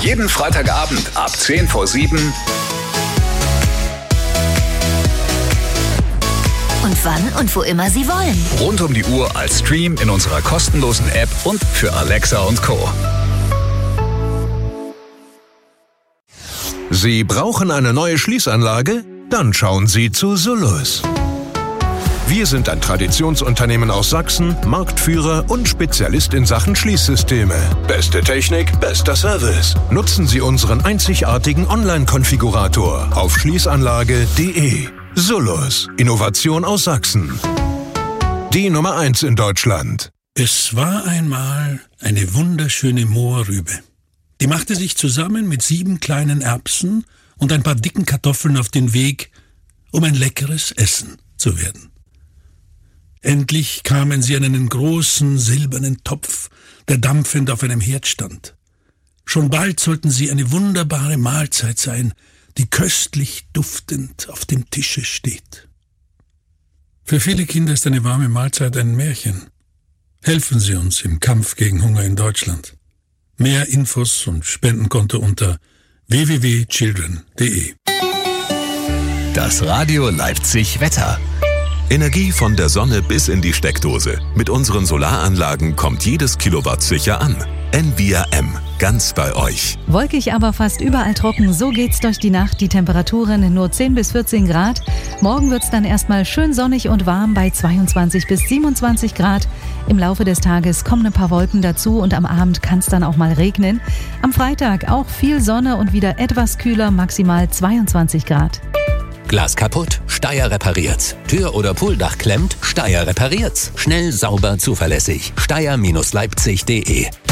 Jeden Freitagabend ab 6:50. Und wann und wo immer Sie wollen. Rund um die Uhr als Stream in unserer kostenlosen App und für Alexa und Co. Sie brauchen eine neue Schließanlage? Dann schauen Sie zu Solus. Wir sind ein Traditionsunternehmen aus Sachsen, Marktführer und Spezialist in Sachen Schließsysteme. Beste Technik, bester Service. Nutzen Sie unseren einzigartigen Online-Konfigurator auf schließanlage.de. Solus, Innovation aus Sachsen. Die Nummer 1 in Deutschland. Es war einmal eine wunderschöne Mohrrübe. Die machte sich zusammen mit 7 kleinen Erbsen und ein paar dicken Kartoffeln auf den Weg, um ein leckeres Essen zu werden. Endlich kamen sie an einen großen silbernen Topf, der dampfend auf einem Herd stand. Schon bald sollten sie eine wunderbare Mahlzeit sein, die köstlich duftend auf dem Tische steht. Für viele Kinder ist eine warme Mahlzeit ein Märchen. Helfen Sie uns im Kampf gegen Hunger in Deutschland. Mehr Infos und Spendenkonto unter www.children.de. Das Radio Leipzig Wetter. Energie von der Sonne bis in die Steckdose. Mit unseren Solaranlagen kommt jedes Kilowatt sicher an. Envia M. Ganz bei euch. Wolkig, aber fast überall trocken. So geht's durch die Nacht. Die Temperaturen nur 10 bis 14 Grad. Morgen wird's dann erstmal schön sonnig und warm bei 22 bis 27 Grad. Im Laufe des Tages kommen ein paar Wolken dazu und am Abend kann's dann auch mal regnen. Am Freitag auch viel Sonne und wieder etwas kühler, maximal 22 Grad. Glas kaputt? Steyr repariert's. Tür- oder Pooldach klemmt? Steyr repariert's. Schnell, sauber, zuverlässig. Steyr-Leipzig.de